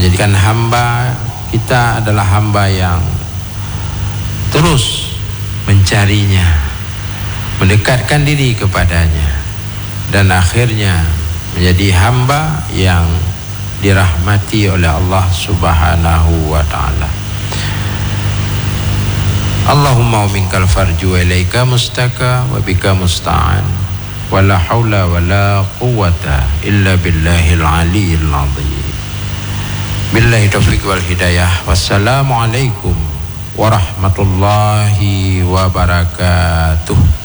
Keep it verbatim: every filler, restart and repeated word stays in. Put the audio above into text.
menjadikan hamba kita adalah hamba yang terus mencarinya, mendekatkan diri kepadanya, dan akhirnya menjadi hamba yang dirahmati oleh Allah Subhanahu wa ta'ala. Allahumma minkal farju wa ilaika mustaka wa bika musta'an wa la hawla wa la quwwata illa billahil aliyyil azim. Billahi taufiq wal hidayah. Wassalamualaikum warahmatullahi wabarakatuh.